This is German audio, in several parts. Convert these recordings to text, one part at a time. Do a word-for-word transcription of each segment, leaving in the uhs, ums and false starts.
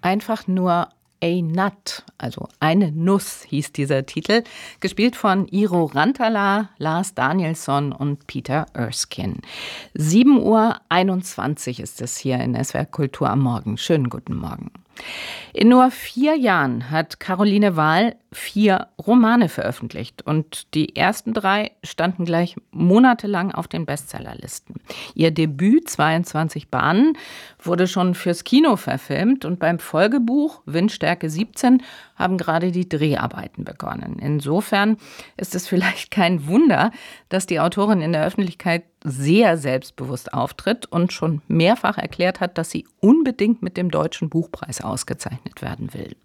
Einfach nur A Nut, also eine Nuss hieß dieser Titel, gespielt von Iro Rantala, Lars Danielsson und Peter Erskine. sieben Uhr einundzwanzig ist es hier in S W R Kultur am Morgen. Schönen guten Morgen. In nur vier Jahren hat Caroline Wahl vier Romane veröffentlicht und die ersten drei standen gleich monatelang auf den Bestsellerlisten. Ihr Debüt zweiundzwanzig Bahnen wurde schon fürs Kino verfilmt und beim Folgebuch Windstärke siebzehn haben gerade die Dreharbeiten begonnen. Insofern ist es vielleicht kein Wunder, dass die Autorin in der Öffentlichkeit sehr selbstbewusst auftritt und schon mehrfach erklärt hat, dass sie unbedingt mit dem Deutschen Buchpreis ausgezeichnet werden will.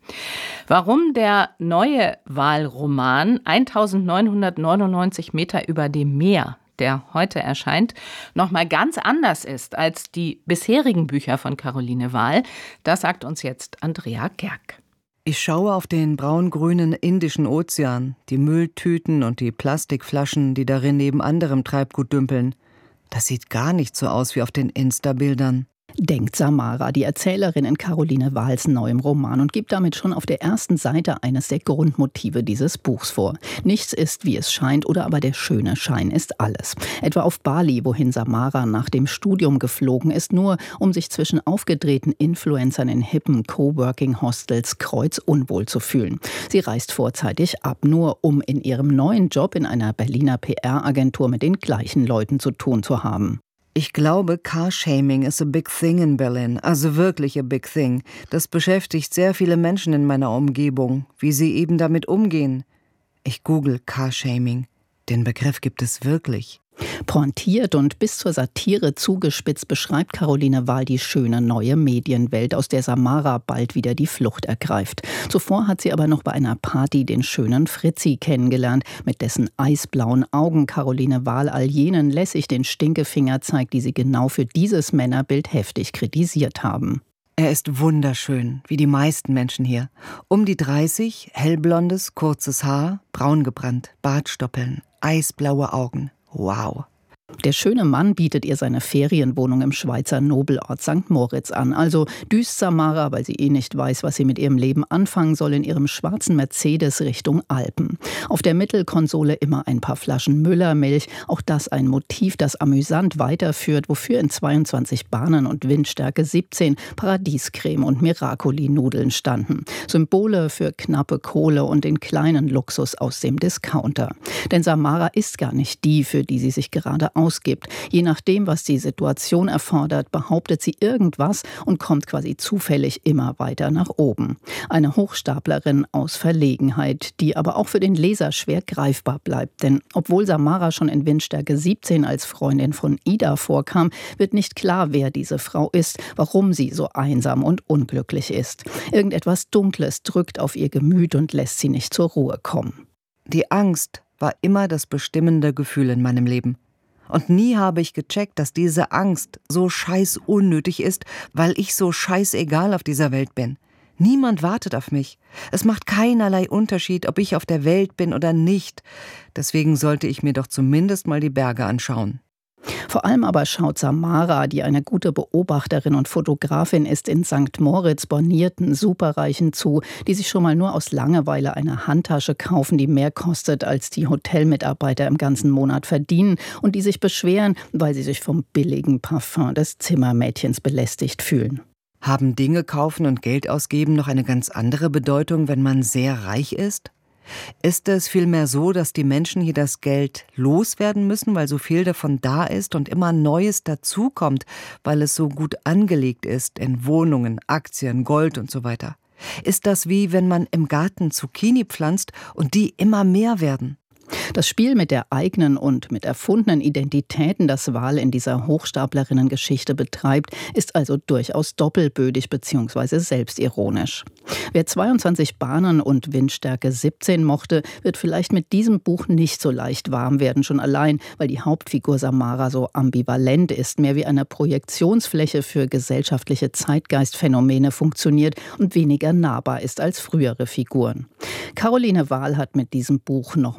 Warum der neue Wahl-Roman eintausendneunhundertneunundneunzig Meter über dem Meer, der heute erscheint, nochmal ganz anders ist als die bisherigen Bücher von Caroline Wahl, das sagt uns jetzt Andrea Gerg. Ich schaue auf den braun-grünen Indischen Ozean, die Mülltüten und die Plastikflaschen, die darin neben anderem Treibgut dümpeln. Das sieht gar nicht so aus wie auf den Insta-Bildern. Denkt Samara, die Erzählerin in Caroline Wahls neuem Roman, und gibt damit schon auf der ersten Seite eines der Grundmotive dieses Buchs vor. Nichts ist, wie es scheint, oder aber der schöne Schein ist alles. Etwa auf Bali, wohin Samara nach dem Studium geflogen ist, nur um sich zwischen aufgedrehten Influencern in hippen Coworking-Hostels kreuzunwohl zu fühlen. Sie reist vorzeitig ab, nur um in ihrem neuen Job in einer Berliner P R-Agentur mit den gleichen Leuten zu tun zu haben. Ich glaube, Carshaming is a big thing in Berlin, also wirklich a big thing. Das beschäftigt sehr viele Menschen in meiner Umgebung, wie sie eben damit umgehen. Ich google Carshaming. Den Begriff gibt es wirklich. Pointiert und bis zur Satire zugespitzt beschreibt Caroline Wahl die schöne neue Medienwelt, aus der Samara bald wieder die Flucht ergreift. Zuvor hat sie aber noch bei einer Party den schönen Fritzi kennengelernt, mit dessen eisblauen Augen Caroline Wahl all jenen lässig den Stinkefinger zeigt, die sie genau für dieses Männerbild heftig kritisiert haben. Er ist wunderschön, wie die meisten Menschen hier. Um die dreißig, hellblondes, kurzes Haar, braun gebrannt, Bartstoppeln, eisblaue Augen. Wow. Der schöne Mann bietet ihr seine Ferienwohnung im Schweizer Nobelort Sankt Moritz an. Also düst Samara, weil sie eh nicht weiß, was sie mit ihrem Leben anfangen soll, in ihrem schwarzen Mercedes Richtung Alpen. Auf der Mittelkonsole immer ein paar Flaschen Müllermilch. Auch das ein Motiv, das amüsant weiterführt, wofür in zweiundzwanzig Bahnen und Windstärke siebzehn Paradiescreme und Miracoli-Nudeln standen. Symbole für knappe Kohle und den kleinen Luxus aus dem Discounter. Denn Samara ist gar nicht die, für die sie sich gerade ausgibt. Je nachdem, was die Situation erfordert, behauptet sie irgendwas und kommt quasi zufällig immer weiter nach oben. Eine Hochstaplerin aus Verlegenheit, die aber auch für den Leser schwer greifbar bleibt. Denn obwohl Samara schon in Windstärke siebzehn als Freundin von Ida vorkam, wird nicht klar, wer diese Frau ist, warum sie so einsam und unglücklich ist. Irgendetwas Dunkles drückt auf ihr Gemüt und lässt sie nicht zur Ruhe kommen. Die Angst war immer das bestimmende Gefühl in meinem Leben. Und nie habe ich gecheckt, dass diese Angst so scheiß unnötig ist, weil ich so scheißegal auf dieser Welt bin. Niemand wartet auf mich. Es macht keinerlei Unterschied, ob ich auf der Welt bin oder nicht. Deswegen sollte ich mir doch zumindest mal die Berge anschauen. Vor allem aber schaut Samara, die eine gute Beobachterin und Fotografin ist, in Sankt Moritz bornierten Superreichen zu, die sich schon mal nur aus Langeweile eine Handtasche kaufen, die mehr kostet, als die Hotelmitarbeiter im ganzen Monat verdienen, und die sich beschweren, weil sie sich vom billigen Parfum des Zimmermädchens belästigt fühlen. Haben Dinge kaufen und Geld ausgeben noch eine ganz andere Bedeutung, wenn man sehr reich ist? Ist es vielmehr so, dass die Menschen hier das Geld loswerden müssen, weil so viel davon da ist und immer Neues dazukommt, weil es so gut angelegt ist in Wohnungen, Aktien, Gold und so weiter? Ist das wie wenn man im Garten Zucchini pflanzt und die immer mehr werden? Das Spiel mit der eigenen und mit erfundenen Identitäten, das Wahl in dieser Hochstaplerinnen-Geschichte betreibt, ist also durchaus doppelbödig bzw. selbstironisch. Wer zweiundzwanzig Bahnen und Windstärke siebzehn mochte, wird vielleicht mit diesem Buch nicht so leicht warm werden, schon allein, weil die Hauptfigur Samara so ambivalent ist, mehr wie eine Projektionsfläche für gesellschaftliche Zeitgeistphänomene funktioniert und weniger nahbar ist als frühere Figuren. Caroline Wahl hat mit diesem Buch nochmal einen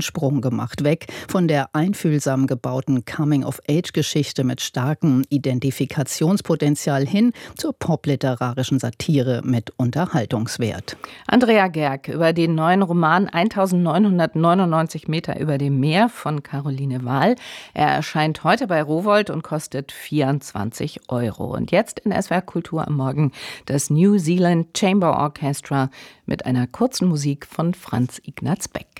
Sprung gemacht. Weg von der einfühlsam gebauten Coming-of-Age-Geschichte mit starkem Identifikationspotenzial hin zur popliterarischen Satire mit Unterhaltungswert. Andrea Gerg über den neuen Roman eintausendneunhundertneunundneunzig Meter über dem Meer von Caroline Wahl. Er erscheint heute bei Rowohlt und kostet vierundzwanzig Euro. Und jetzt in S W R Kultur am Morgen das New Zealand Chamber Orchestra mit einer kurzen Musik von Franz Ignaz Beck.